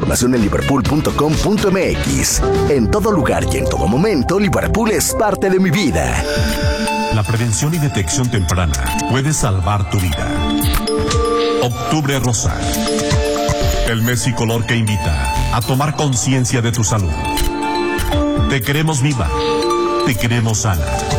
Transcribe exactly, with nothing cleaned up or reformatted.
información en liverpool punto com punto m x. En todo lugar y en todo momento, Liverpool es parte de mi vida. La prevención y detección temprana puede salvar tu vida. Octubre Rosa. El mes y color que invita a tomar conciencia de tu salud. Te queremos viva. Te queremos sana.